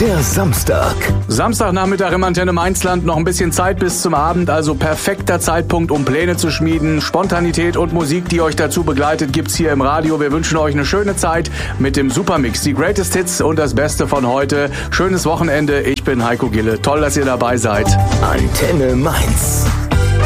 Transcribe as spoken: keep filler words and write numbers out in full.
der Samstag. Samstagnachmittag im Antenne Mainzland, noch ein bisschen Zeit bis zum Abend, also perfekter Zeitpunkt, um Pläne zu schmieden. Spontanität und Musik, die euch dazu begleitet, gibt's hier im Radio. Wir wünschen euch eine schöne Zeit mit dem Supermix, die Greatest Hits und das Beste von heute. Schönes Wochenende, ich bin Heiko Gille, toll, dass ihr dabei seid. Antenne Mainz.